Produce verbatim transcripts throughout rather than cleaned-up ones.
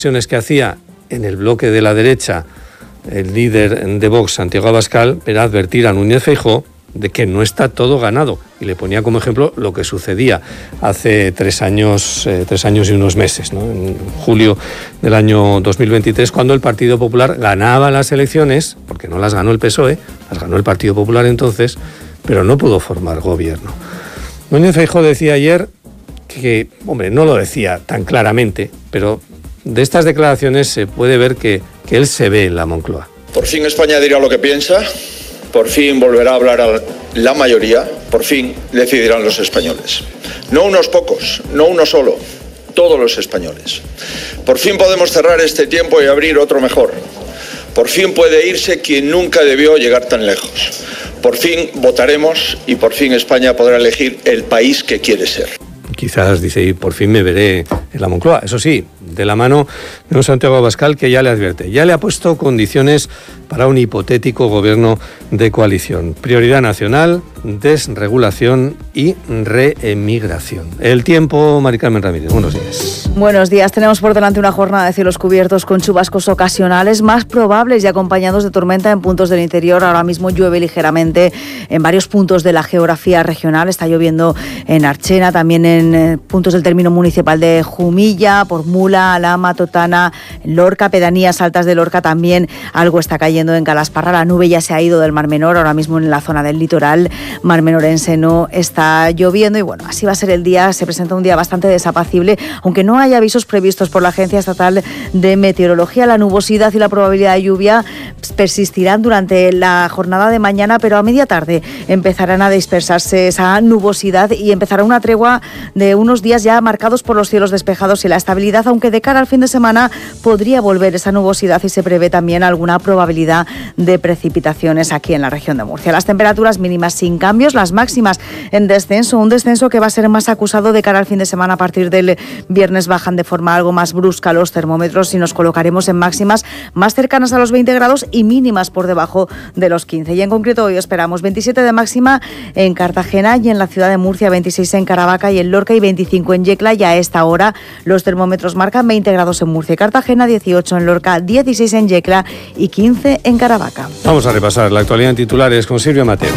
que hacía en el bloque de la derecha el líder de Vox, Santiago Abascal, era advertir a Núñez Feijóo de que no está todo ganado, y le ponía como ejemplo lo que sucedía hace tres años, eh, tres años y unos meses, ¿no? En julio del año dos mil veintitrés, cuando el Partido Popular ganaba las elecciones, porque no las ganó el P S O E, las ganó el Partido Popular entonces, pero no pudo formar gobierno. Núñez Feijóo decía ayer que, hombre, no lo decía tan claramente, pero de estas declaraciones se puede ver que, que él se ve en la Moncloa. Por fin España dirá lo que piensa. Por fin volverá a hablar a la mayoría, por fin decidirán los españoles. No unos pocos, no uno solo, todos los españoles. Por fin podemos cerrar este tiempo y abrir otro mejor. Por fin puede irse quien nunca debió llegar tan lejos. Por fin votaremos y por fin España podrá elegir el país que quiere ser. Quizás dice, y por fin me veré en la Moncloa. Eso sí, de la mano de un Santiago Abascal que ya le advierte, ya le ha puesto condiciones para un hipotético gobierno de coalición. Prioridad nacional, desregulación y reemigración. El tiempo, Mari Carmen Ramírez. Buenos días. Buenos días. Tenemos por delante una jornada de cielos cubiertos con chubascos ocasionales más probables y acompañados de tormenta en puntos del interior. Ahora mismo llueve ligeramente en varios puntos de la geografía regional. Está lloviendo en Archena, también en eh, puntos del término municipal de Jumilla, por Mula, Alhama, Totana, Lorca, pedanías altas de Lorca también. Algo está cayendo en Calasparra. La nube ya se ha ido del Mar Menor, ahora mismo en la zona del litoral marmenorense no está lloviendo y bueno, así va a ser el día. Se presenta un día bastante desapacible, aunque no hay avisos previstos por la Agencia Estatal de Meteorología. La nubosidad y la probabilidad de lluvia persistirán durante la jornada de mañana, pero a media tarde empezarán a dispersarse esa nubosidad y empezará una tregua de unos días ya marcados por los cielos despejados y la estabilidad, aunque de cara al fin de semana podría volver esa nubosidad y se prevé también alguna probabilidad de precipitaciones aquí en la región de Murcia. Las temperaturas mínimas sin cambios, las máximas en descenso, un descenso que va a ser más acusado de cara al fin de semana. A partir del viernes bajan de forma algo más brusca los termómetros y nos colocaremos en máximas más cercanas a los veinte grados y mínimas por debajo de los quince. Y en concreto hoy esperamos veintisiete de máxima en Cartagena y en la ciudad de Murcia, veintiséis en Caravaca y en Lorca y veinticinco en Yecla. Y a esta hora los termómetros marcan veinte grados en Murcia y Cartagena, dieciocho en Lorca, dieciséis en Yecla y quince en Caravaca. Vamos a repasar la actualidad en titulares con Silvia Mateo.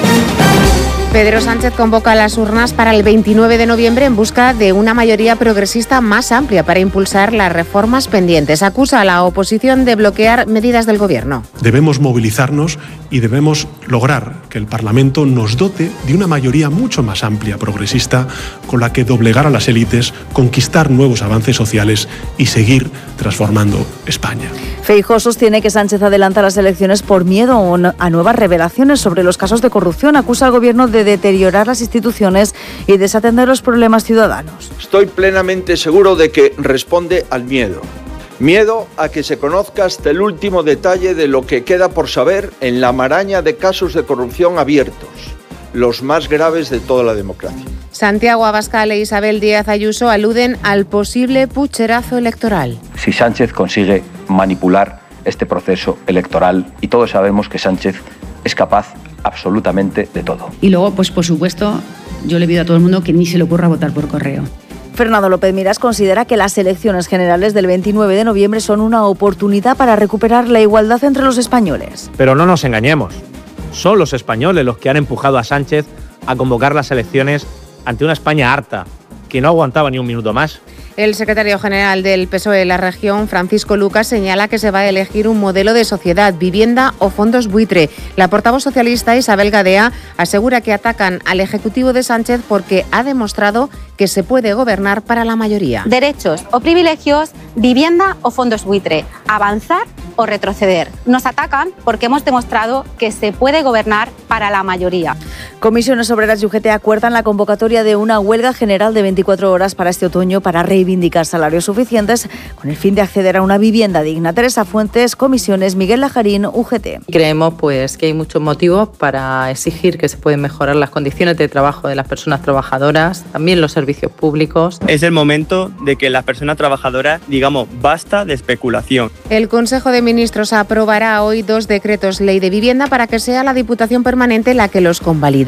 Pedro Sánchez convoca a las urnas para el veintinueve de noviembre en busca de una mayoría progresista más amplia para impulsar las reformas pendientes. Acusa a la oposición de bloquear medidas del Gobierno. Debemos movilizarnos y debemos lograr que el Parlamento nos dote de una mayoría mucho más amplia progresista con la que doblegar a las élites, conquistar nuevos avances sociales y seguir transformando España. Feijóo sostiene que Sánchez adelanta las elecciones por miedo a nuevas revelaciones sobre los casos de corrupción. Acusa al Gobierno de deteriorar las instituciones y desatender los problemas ciudadanos. Estoy plenamente seguro de que responde al miedo. Miedo a que se conozca hasta el último detalle de lo que queda por saber en la maraña de casos de corrupción abiertos, los más graves de toda la democracia. Santiago Abascal e Isabel Díaz Ayuso aluden al posible pucherazo electoral. Si Sánchez consigue manipular este proceso electoral, y todos sabemos que Sánchez es capaz absolutamente de todo. Y luego, pues por supuesto, yo le pido a todo el mundo que ni se le ocurra votar por correo. Fernando López Miras considera que las elecciones generales del veintinueve de noviembre son una oportunidad para recuperar la igualdad entre los españoles. Pero no nos engañemos, son los españoles los que han empujado a Sánchez a convocar las elecciones ante una España harta, que no aguantaba ni un minuto más. El secretario general del P S O E de la región, Francisco Lucas, señala que se va a elegir un modelo de sociedad, vivienda o fondos buitre. La portavoz socialista Isabel Gadea asegura que atacan al Ejecutivo de Sánchez porque ha demostrado que se puede gobernar para la mayoría. Derechos o privilegios, vivienda o fondos buitre, avanzar o retroceder. Nos atacan porque hemos demostrado que se puede gobernar para la mayoría. Comisiones Obreras y U G T acuerdan la convocatoria de una huelga general de veinticuatro horas para este otoño para reivindicar salarios suficientes con el fin de acceder a una vivienda digna. Teresa Fuentes, Comisiones, Miguel Lajarín, U G T. Creemos pues que hay muchos motivos para exigir que se pueden mejorar las condiciones de trabajo de las personas trabajadoras, también los servicios públicos. Es el momento de que las personas trabajadoras digamos basta de especulación. El Consejo de Ministros aprobará hoy dos decretos ley de vivienda para que sea la Diputación Permanente la que los convalide.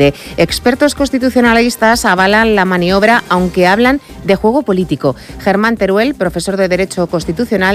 puede. Expertos constitucionalistas avalan la maniobra, aunque hablan de juego político. Germán Teruel, profesor de Derecho Constitucional,